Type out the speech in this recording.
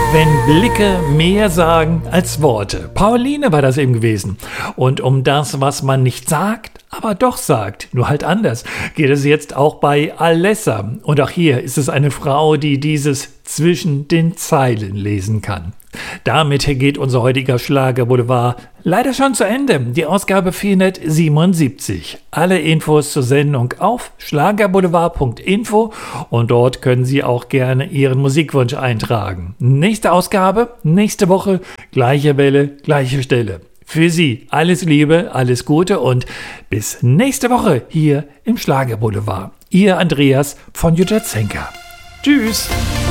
Wenn Blicke mehr sagen als Worte. Pauline war das eben gewesen. Und um das, was man nicht sagt, aber doch sagt, nur halt anders, geht es jetzt auch bei Alessa. Und auch hier ist es eine Frau, die dieses zwischen den Zeilen lesen kann. Damit geht unser heutiger Schlagerboulevard leider schon zu Ende. Die Ausgabe 477. Alle Infos zur Sendung auf schlagerboulevard.info und dort können Sie auch gerne Ihren Musikwunsch eintragen. Nächste Ausgabe, nächste Woche, gleiche Welle, gleiche Stelle. Für Sie alles Liebe, alles Gute und bis nächste Woche hier im Schlagerboulevard. Ihr Andreas von Jutta Zenker. Tschüss.